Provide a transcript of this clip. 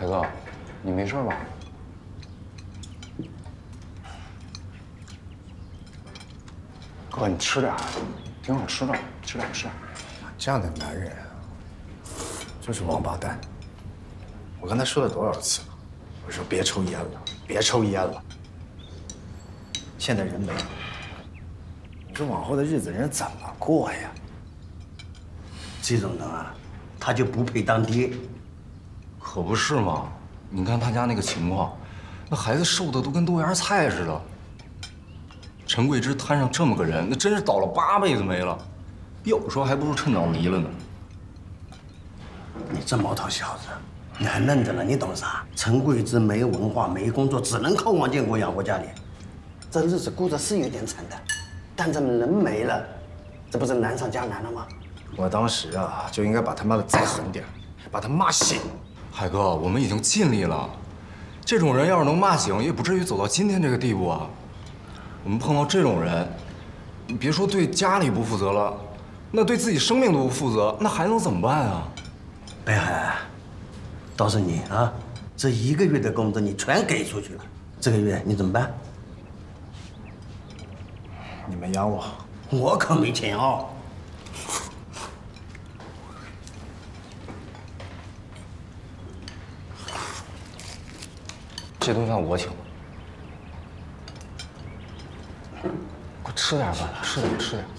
海哥，你没事吧？哥，你吃点，挺好吃的，吃点。 这样的男人啊，就是王八蛋。我跟他说了多少次了？我说别抽烟了，别抽烟了。现在人没了，你说往后的日子人怎么过呀？ 这种人啊，他就不配当爹。 可不是嘛！你看他家那个情况，那孩子瘦的都跟豆芽菜似的。陈桂芝摊上这么个人，那真是倒了8辈子霉了。要不说还不如趁早离了呢。 你这毛头小子，你还愣着呢？你懂啥？陈桂芝没文化、没工作，只能靠王建国养活家里，这日子过得是有点惨的。但这人没了，这不是难上加难了吗？ 我当时啊，就应该把他骂的再狠点，把他骂醒。 海哥，我们已经尽力了。这种人要是能骂醒，也不至于走到今天这个地步啊。我们碰到这种人，你别说对家里不负责了，那对自己生命都不负责，那还能怎么办啊？ 北海，倒是你啊，这1个月的工资你全给出去了，这个月你怎么办？ 你们养我， 我可没钱哦。 这顿饭我请。快吃点吧，吃点。